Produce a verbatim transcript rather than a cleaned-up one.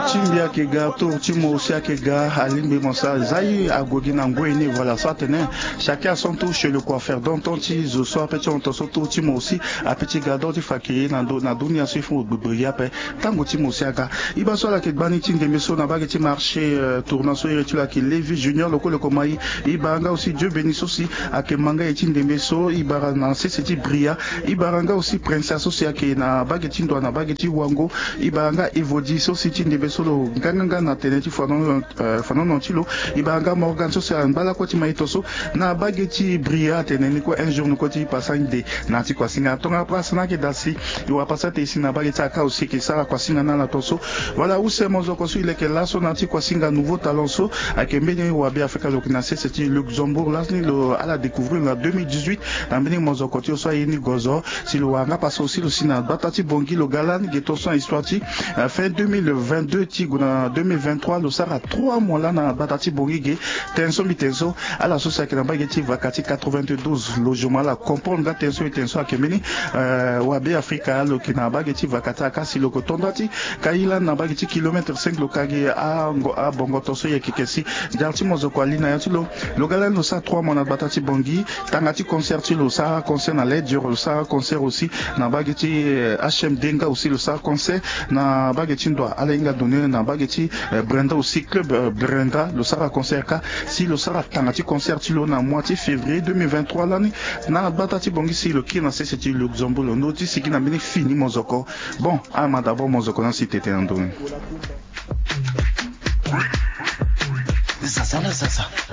Timbia Kega, Tour Timo Kega, Alimbe Monsa, Zaï, Agogina Ngoueni, voilà, ça tenait. Chacun à son tour chez le coiffeur. Donc, Tonti, Zoso, Petit, on t'en Tour Timo aussi, à Petit Gado, du Fakiri, Nando, Nadouni, à Sifou, Boubriya, Tango Timo Siaka. Iba Sola, qui Banitin de Messo, Nabageti marché, tournant sur Eretula, qui Lévi Junior, le Komaï, Ibaranga aussi, Dieu bénisse aussi, à Kemanga et Tin de Messo, Ibaranga, c'est Bria, Ibaranga aussi, Princesse aussi, à Kena, Bagetin, Douana, Bageti Wango, Ibaranga, Evodi, Société de Messo, Ganga, Nateneti, Fanon, Fanon, Nantilo, Ibaranga, Morgan, Social, Balakoti Maitoso, na Bageti Bria, Tenenico, un jour, nous continuons passant de Nati Kwasina, Tonga Prasana, qui dasi, il va passer ici, na Bageti Aka aussi, qui sera Kwasina, na Toso, voilà où c'est mon zokosu, il est que là, son Nati Kwasinga, nouveau talonso, avec un béni ou Abia Africa, le Kinase, c'était Luxembourg, là, à la découvrir en deux mille dix-huit, dans Béni Mozokoti, soit Yeni Gozo, si le Wanga passe aussi le Sina, Batati Bongi, le Galan, qui est son histoire, fin deux mille vingt-deux, Tiguna, deux mille vingt-trois, le Sara, trois mois là, na Batati Bongi, Tenso, Mitenso, à la société, na Bageti, Vakati quatre-vingt-douze, logement là, comprendre, Tenso et Tenso, à Kemeni, euh, Wabe Africa, le Kina Bageti, Vakata, Akasi, le Kotondati, Kaila, na Bageti, kilomètre cinq, le Kage, à Bongotoso, Yakikesi, Darti Mozoko, Alina, Yatilo, le Galan, le Sara, trois mois, na Batati Bongi, Tangati, concert, le Sara, concert, na l'aide, le Sara, concert aussi, na Bageti, H M Denga aussi, le Sara, concert, na Bageti, doit, Alenga donner, na Bageti, Brenda aussi, club Brenda, le Sara, concert, si le Sara, Tangati, concert, le na moitié février deux mille vingt-trois, l'année, na Batati Bongi, si le qui n'a cessé, c'était Luxembourg, le notice, c'est qui n'a bien fini, Mozoko. Bon, ah, ma d'abord, Mozoko, non, si t'étais en donné. Ça, ça, ça, ça.